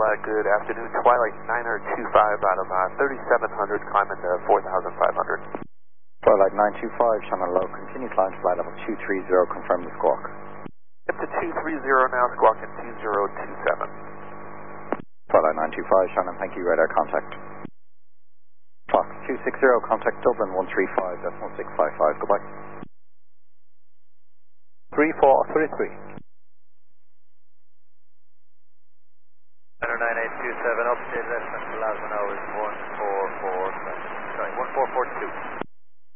good afternoon. Twilight 925 out of 3700, climbing to 4500. Twilight 925, Shannon low, continue climb to flight level 230, confirm the squawk. Up to 230 now, squawking 2027. Twilight 925, Shannon, thank you, radar contact. Fox 260, contact Dublin 135.1655, goodbye. 3433. 9827, update less than plasma now is 1442.